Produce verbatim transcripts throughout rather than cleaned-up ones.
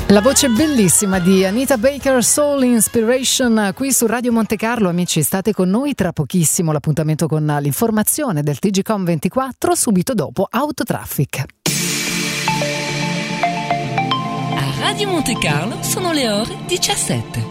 La voce bellissima di Anita Baker, Soul Inspiration, qui su Radio Monte Carlo. Amici, state con noi, tra pochissimo l'appuntamento con l'informazione del T G Com ventiquattro, subito dopo Autotraffic. A Radio Monte Carlo sono le ore diciassette.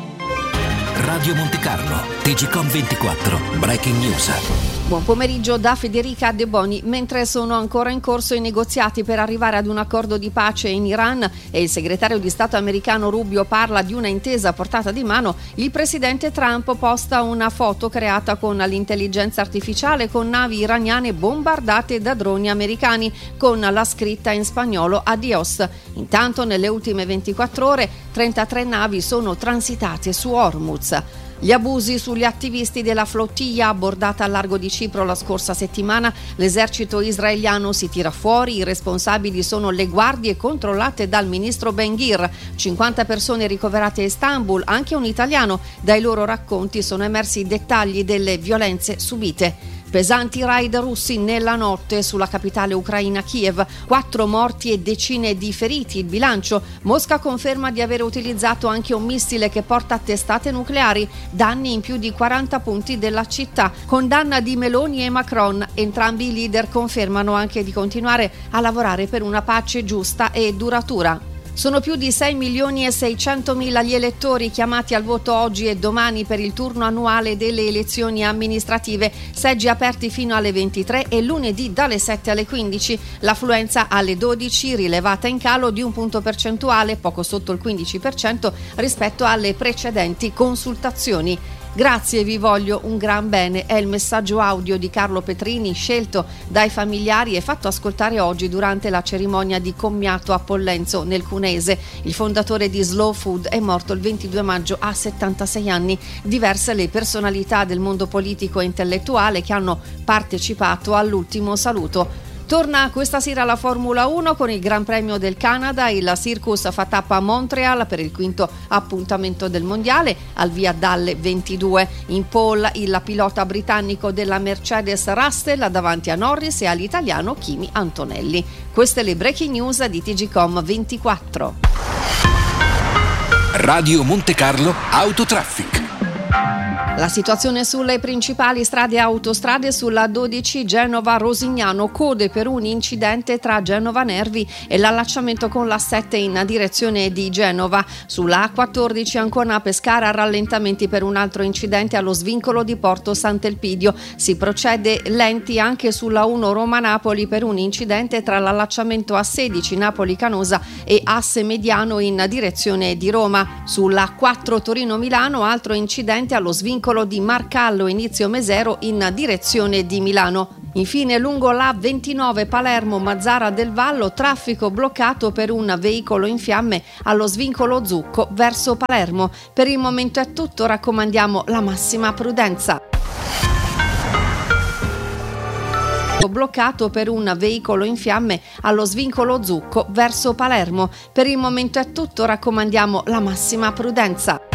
Radio Monte Carlo, T G Com ventiquattro, Breaking News. Buon pomeriggio da Federica De Boni. Mentre sono ancora in corso i negoziati per arrivare ad un accordo di pace in Iran e il segretario di Stato americano Rubio parla di una intesa a portata di mano, il presidente Trump posta una foto creata con l'intelligenza artificiale con navi iraniane bombardate da droni americani con la scritta in spagnolo Adios. Intanto nelle ultime ventiquattro ore trentatré navi sono transitate su Hormuz. Gli abusi sugli attivisti della flottiglia abbordata al largo di Cipro la scorsa settimana, l'esercito israeliano si tira fuori, i responsabili sono le guardie controllate dal ministro Ben-Gvir, cinquanta persone ricoverate a Istanbul, anche un italiano. Dai loro racconti sono emersi i dettagli delle violenze subite. Pesanti raid russi nella notte sulla capitale ucraina Kiev, quattro morti e decine di feriti. Il bilancio: Mosca conferma di aver utilizzato anche un missile che porta testate nucleari, danni in più di quaranta punti della città. Condanna di Meloni e Macron, entrambi i leader confermano anche di continuare a lavorare per una pace giusta e duratura. Sono più di sei milioni e seicentomila gli elettori chiamati al voto oggi e domani per il turno annuale delle elezioni amministrative, seggi aperti fino alle ventitré e lunedì dalle sette alle quindici. L'affluenza alle dodici rilevata in calo di un punto percentuale, poco sotto il quindici per cento rispetto alle precedenti consultazioni. Grazie, vi voglio un gran bene, è il messaggio audio di Carlo Petrini scelto dai familiari e fatto ascoltare oggi durante la cerimonia di commiato a Pollenzo nel Cunese. Il fondatore di Slow Food è morto il ventidue maggio a settantasei anni. Diverse le personalità del mondo politico e intellettuale che hanno partecipato all'ultimo saluto. Torna questa sera la Formula uno con il Gran Premio del Canada. Il Circus fa tappa a Montreal per il quinto appuntamento del mondiale, al via dalle ventidue. In pole il pilota britannico della Mercedes Russell davanti a Norris e all'italiano Kimi Antonelli. Queste le breaking news di T G Com ventiquattro. Radio Monte Carlo Autotraffic. La situazione sulle principali strade e autostrade: sulla dodici Genova-Rosignano, code per un incidente tra Genova Nervi e l'allacciamento con la sette in direzione di Genova. Sulla A quattordici Ancona-Pescara, rallentamenti per un altro incidente allo svincolo di Porto Sant'Elpidio. Si procede lenti anche sulla uno Roma-Napoli per un incidente tra l'allacciamento A sedici Napoli-Canosa e asse mediano in direzione di Roma. Sulla quattro Torino-Milano, altro incidente allo svincolo di Marcallo inizio Mesero in direzione di Milano. Infine lungo la ventinove Palermo-Mazzara del Vallo, traffico bloccato per un veicolo in fiamme allo svincolo Zucco verso Palermo. Per il momento è tutto, raccomandiamo la massima prudenza. Bloccato per un veicolo in fiamme allo svincolo Zucco verso Palermo. Per il momento è tutto, raccomandiamo la massima prudenza.